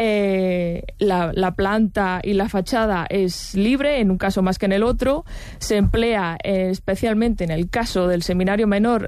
La planta y la fachada es libre, en un caso más que en el otro. Se emplea especialmente en el caso del seminario menor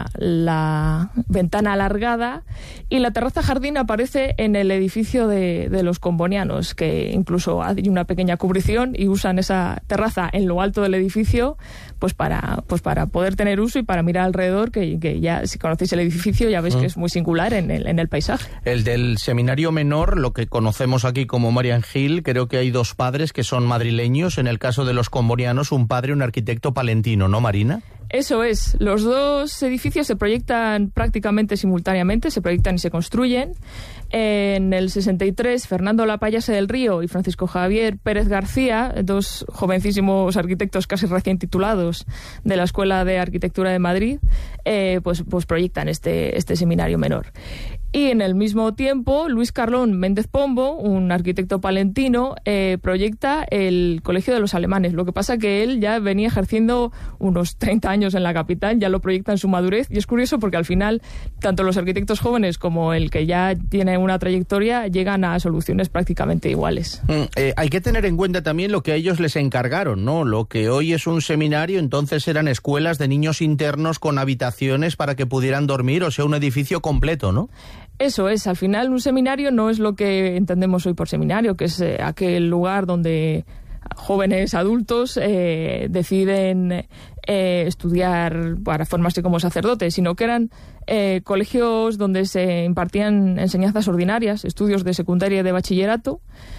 la ventana alargada, y la terraza jardín aparece en el edificio de los combonianos, que incluso hay una pequeña cubrición y usan esa terraza en lo alto del edificio pues para poder tener uso y para mirar alrededor, que ya si conocéis el edificio ya veis que es muy singular en el paisaje. El del seminario menor, lo que conocemos aquí como Marian Hill, creo que hay dos padres que son madrileños. En el caso de los combonianos, un padre y un arquitecto palentino, ¿no, Marina? Eso es. Los dos edificios se proyectan prácticamente simultáneamente, se proyectan y se construyen. En el 63, Fernando Lapallase del Río y Francisco Javier Pérez García, dos jovencísimos arquitectos casi recién titulados de la Escuela de Arquitectura de Madrid, pues proyectan este seminario menor. Y en el mismo tiempo, Luis Carlón Méndez Pombo, un arquitecto palentino, proyecta el Colegio de los Alemanes. Lo que pasa que él ya venía ejerciendo unos 30 años en la capital, ya lo proyecta en su madurez, y es curioso porque al final tanto los arquitectos jóvenes como el que ya tiene una trayectoria llegan a soluciones prácticamente iguales. Hay que tener en cuenta también lo que a ellos les encargaron, ¿no? Lo que hoy es un seminario, entonces eran escuelas de niños internos con habitaciones para que pudieran dormir, o sea, un edificio completo, ¿no? Eso es, al final un seminario no es lo que entendemos hoy por seminario, que es aquel lugar donde jóvenes adultos deciden estudiar para formarse como sacerdotes, sino que eran colegios donde se impartían enseñanzas ordinarias, estudios de secundaria y de bachillerato,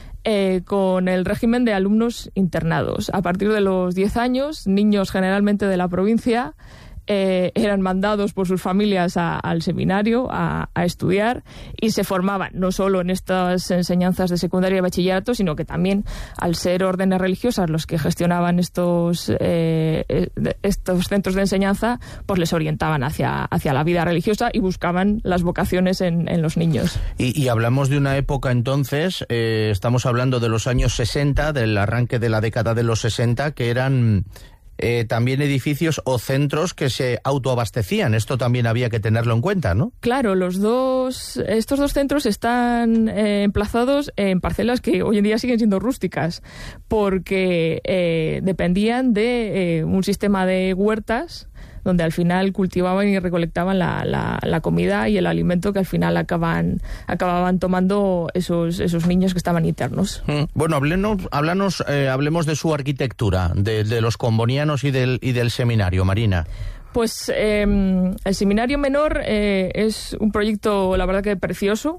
con el régimen de alumnos internados. A partir de los 10 años, niños generalmente de la provincia eran mandados por sus familias al seminario a estudiar, y se formaban no solo en estas enseñanzas de secundaria y bachillerato, sino que también, al ser órdenes religiosas los que gestionaban estos centros de enseñanza, pues les orientaban hacia la vida religiosa y buscaban las vocaciones en los niños. Y hablamos de una época entonces, estamos hablando de los años 60, del arranque de la década de los 60, que eran también edificios o centros que se autoabastecían. Esto también había que tenerlo en cuenta, ¿no? Claro, estos dos centros están emplazados en parcelas que hoy en día siguen siendo rústicas, porque dependían de un sistema de huertas donde al final cultivaban y recolectaban la comida y el alimento que al final acababan tomando esos niños que estaban internos. Bueno, hablemos de su arquitectura, de los combonianos y del seminario, Marina. Pues el seminario menor es un proyecto, la verdad, que precioso,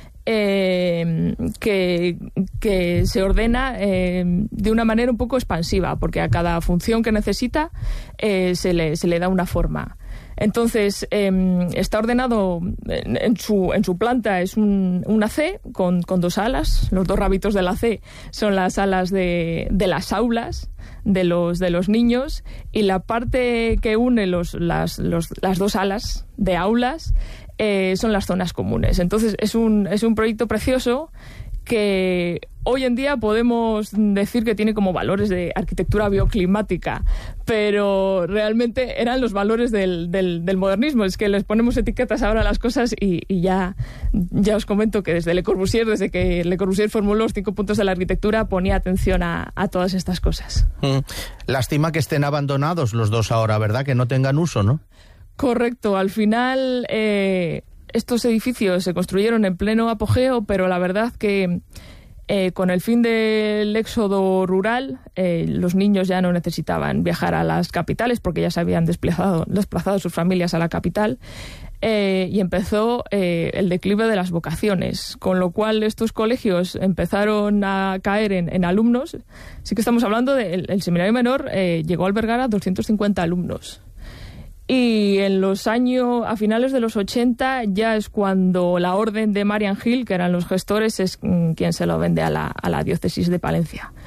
que se ordena de una manera un poco expansiva, porque a cada función que necesita se le da una forma. Entonces está ordenado en su planta, es una C con dos alas. Los dos rábitos de la C son las alas de las aulas de los niños, y la parte que une las dos alas de aulas son las zonas comunes. Entonces es un proyecto precioso que hoy en día podemos decir que tiene como valores de arquitectura bioclimática, pero realmente eran los valores del modernismo. Es que les ponemos etiquetas ahora a las cosas y ya os comento que desde que Le Corbusier formuló los 5 puntos de la arquitectura, ponía atención a todas estas cosas. Lástima que estén abandonados los dos ahora, ¿verdad? Que no tengan uso, ¿no? Correcto, al final estos edificios se construyeron en pleno apogeo, pero la verdad que con el fin del éxodo rural, los niños ya no necesitaban viajar a las capitales porque ya se habían desplazado sus familias a la capital, y empezó el declive de las vocaciones, con lo cual estos colegios empezaron a caer en alumnos. Sí que estamos hablando del seminario menor, llegó a albergar a 250 alumnos. Y a finales de los 80, ya es cuando la orden de Marian Hill, que eran los gestores, es quien se lo vende a la diócesis de Palencia.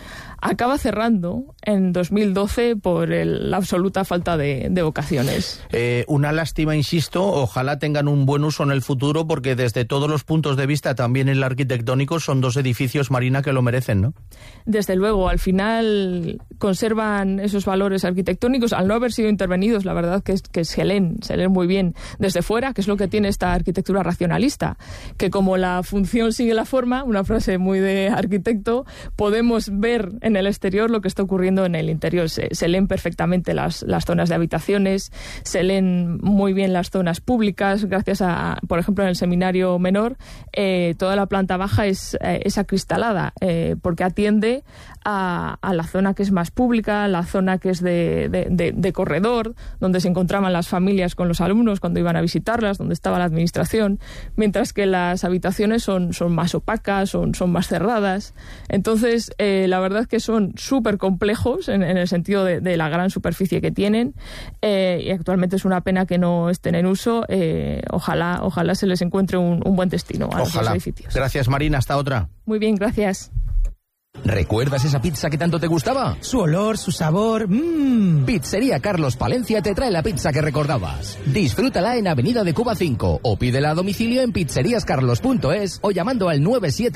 acaba cerrando en 2012 por la absoluta falta de vocaciones. Una lástima, insisto, ojalá tengan un buen uso en el futuro, porque desde todos los puntos de vista, también el arquitectónico, son dos edificios, Marina, que lo merecen, ¿no? Desde luego, al final conservan esos valores arquitectónicos al no haber sido intervenidos. La verdad que se leen muy bien desde fuera, que es lo que tiene esta arquitectura racionalista, que como la función sigue la forma, una frase muy de arquitecto, podemos ver en el exterior lo que está ocurriendo en el interior. Se leen perfectamente las zonas de habitaciones, se leen muy bien las zonas públicas, gracias a, por ejemplo, en el seminario menor, toda la planta baja es acristalada, porque atiende a la zona que es más pública, la zona que es de corredor, donde se encontraban las familias con los alumnos cuando iban a visitarlas, donde estaba la administración, mientras que las habitaciones son más opacas, son más cerradas. Entonces, la verdad es que son súper complejos en el sentido de la gran superficie que tienen, y actualmente es una pena que no estén en uso. Ojalá se les encuentre un buen destino a los edificios. Gracias, Marina. Hasta otra. Muy bien, gracias. ¿Recuerdas esa pizza que tanto te gustaba? Su olor, su sabor... Pizzería Carlos Palencia te trae la pizza que recordabas. Disfrútala en Avenida de Cuba 5 o pídela a domicilio en pizzeriascarlos.es o llamando al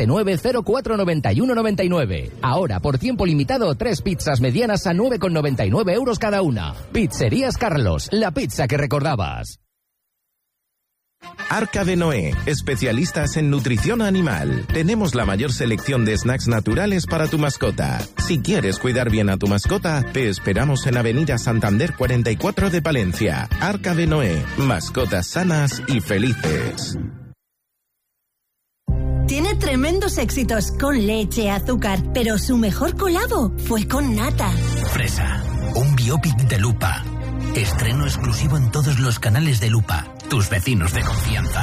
979-049199. Ahora, por tiempo limitado, 3 pizzas medianas a 9,99 euros cada una. Pizzerías Carlos, la pizza que recordabas. Arca de Noé, especialistas en nutrición animal. Tenemos la mayor selección de snacks naturales para tu mascota. Si quieres cuidar bien a tu mascota, te esperamos en Avenida Santander 44 de Palencia. Arca de Noé, mascotas sanas y felices. Tiene tremendos éxitos con leche, azúcar, pero su mejor colabo fue con nata. Fresa, un biopic de Lupa. Estreno exclusivo en todos los canales de Lupa, tus vecinos de confianza.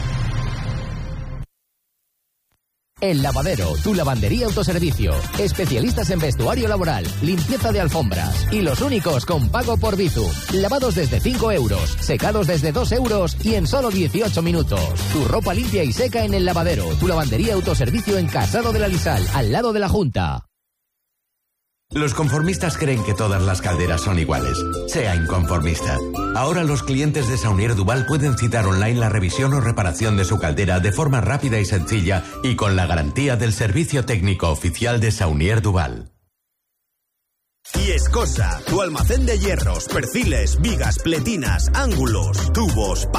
El Lavadero, tu lavandería autoservicio. Especialistas en vestuario laboral, limpieza de alfombras y los únicos con pago por Bizum. Lavados desde 5 euros, secados desde 2 euros y en solo 18 minutos. Tu ropa limpia y seca en El Lavadero, tu lavandería autoservicio en Casado de la Lisal, al lado de la Junta. Los conformistas creen que todas las calderas son iguales. Sea inconformista. Ahora los clientes de Saunier Duval pueden citar online la revisión o reparación de su caldera de forma rápida y sencilla y con la garantía del servicio técnico oficial de Saunier Duval. Fiescosa, tu almacén de hierros, perfiles, vigas, pletinas, ángulos, tubos,